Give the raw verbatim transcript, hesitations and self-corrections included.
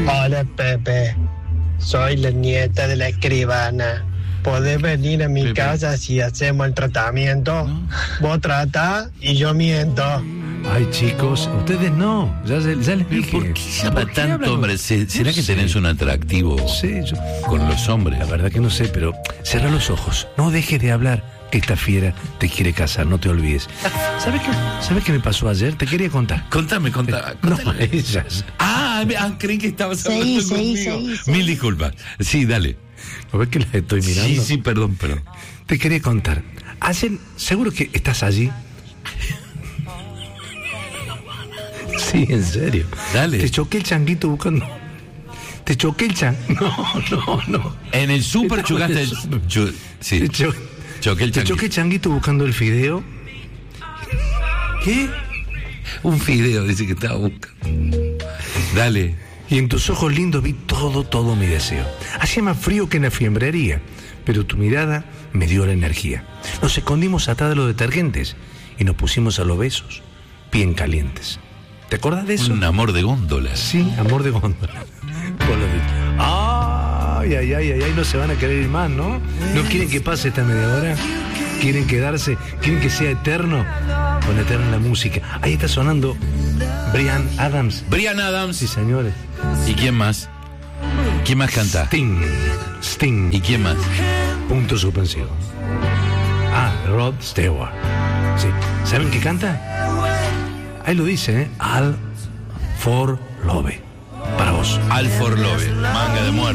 Hola, Pepe. Soy la nieta de la escribana. ¿Podés venir a mi Pepe. casa si hacemos el tratamiento? ¿No? Vos tratás y yo miento. Ay, chicos, ustedes no. Ya, ya les ¿Pero dije. ¿Por qué llama ¿Por qué tanto, hablan hombre? con- ¿Se- ¿Será No que sé. tenés un atractivo No sé, yo... con los hombres? La verdad que no sé, pero cierra los ojos. No dejes de hablar, que esta fiera te quiere casar, no te olvides. ¿Sabes qué, ¿Sabes qué me pasó ayer? Te quería contar. Contame, contame. No, ellas. Ah, ah, creí que estabas Seguí, hablando seguí, conmigo. seguí, seguí. Mil disculpas. Sí, dale. ¿No ves que las estoy mirando? Sí, sí, perdón, perdón. Te quería contar. Ayer, seguro que estás allí. Sí, en serio. Dale. Te choqué el changuito buscando. Te choqué el chan. No, no, no. En el súper Estaba chocaste en el... el súper. chu- Sí, Te, cho- choqué el te changuito. choqué el changuito buscando el fideo. ¿Qué? Un fideo, dice que estaba buscando. Dale. Y en tus ojos lindos vi todo, todo mi deseo. Hacía más frío que en la fiembrería, pero tu mirada me dio la energía. Nos escondimos atrás de los detergentes y nos pusimos a los besos, bien calientes. ¿Te acuerdas de eso? Un amor de góndolas. Sí, amor de góndola. Vos lo viste. Ay, ay, ay, ay, ay, no se van a querer ir más, ¿no? ¿No quieren que pase esta media hora? ¿Quieren quedarse? ¿Quieren que sea eterno? Con eterna la música. Ahí está sonando Bryan Adams. Bryan Adams. Sí, señores. ¿Y quién más? ¿Quién más canta? Sting. Sting. ¿Y quién más? Punto suspensivo. Ah, Rod Stewart. Sí. ¿Saben qué canta? Ahí lo dice, ¿eh? All for Love. Para vos. Al for Love. Manga de muerte.